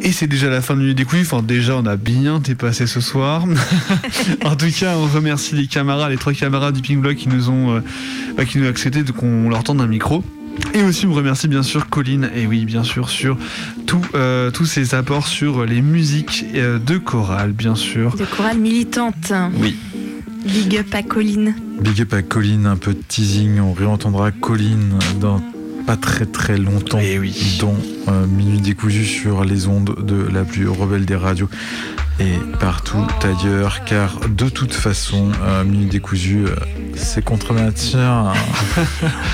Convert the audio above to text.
Et c'est déjà la fin de Minuit Décousu. Enfin, déjà, on a bien dépassé ce soir. En tout cas, on remercie les trois camarades du Pink Block qui nous ont accepté qu'on leur tende un micro. Et aussi, on remercie bien sûr Colline, et oui, bien sûr, sur tous ses apports sur les musiques de chorale, bien sûr. De chorale militante. Oui. Big up à Colline. Big up à Colline, un peu de teasing, on réentendra Colline dans pas très très longtemps, et oui. Dans Minuit Décousu sur les ondes de la plus rebelle des radios et partout ailleurs, car de toute façon, Minuit Décousu, c'est contre nature.